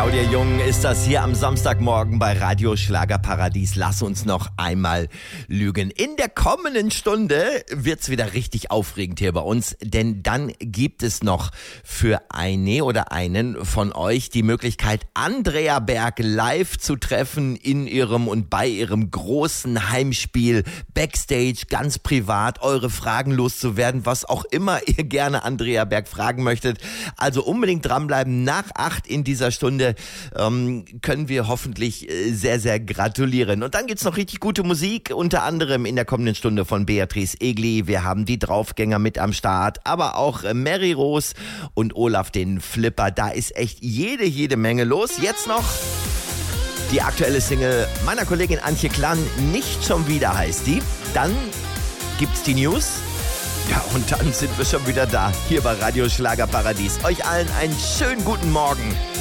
Claudia Jung ist das hier am Samstagmorgen bei Radio Schlagerparadies. Lass uns noch einmal lügen. In der kommenden Stunde wird's wieder richtig aufregend hier bei uns, denn dann gibt es noch für eine oder einen von euch die Möglichkeit, Andrea Berg live zu treffen in ihrem und bei ihrem großen Heimspiel, Backstage, ganz privat, eure Fragen loszuwerden, was auch immer ihr gerne Andrea Berg fragen möchtet. Also unbedingt dranbleiben. Nach 8 in dieser Stunde können wir hoffentlich sehr, sehr gratulieren. Und dann gibt's noch richtig gute Musik, unter anderem in der kommenden Stunde von Beatrice Egli. Wir haben die Draufgänger mit am Start, aber auch Mary Rose und Olaf den Flipper. Da ist echt jede Menge los. Jetzt noch die aktuelle Single meiner Kollegin Antje Klann, Nicht schon wieder heißt die. Dann gibt's die News. Ja, und dann sind wir schon wieder da, hier bei Radio Schlagerparadies. Euch allen einen schönen guten Morgen.